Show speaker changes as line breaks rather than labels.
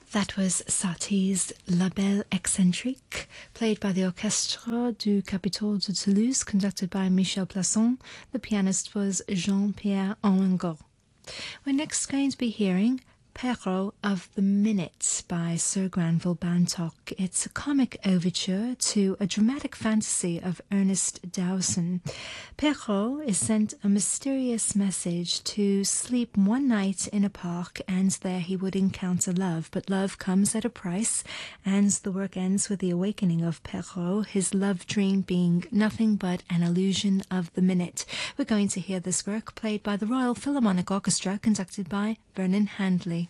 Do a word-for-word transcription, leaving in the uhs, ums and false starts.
That was Satie's La Belle Excentrique, played by the Orchestre du Capitole de Toulouse, conducted by Michel Plasson. The pianist was Jean-Pierre Henengot. We're next going to be hearing Perrault of the Minute by Sir Granville Bantock. It's a comic overture to a dramatic fantasy of Ernest Dowson. Perrault is sent a mysterious message to sleep one night in a park, and there he would encounter love. But love comes at a price, and the work ends with the awakening of Perrault, his love dream being nothing but an illusion of the minute. We're going to hear this work played by the Royal Philharmonic Orchestra, conducted by Vernon Handley.